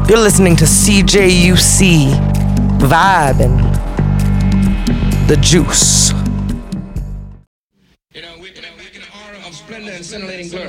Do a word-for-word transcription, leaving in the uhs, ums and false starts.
You're listening to C J U C, vibing the juice. You know, we can make an aura of splendor and scintillating glory.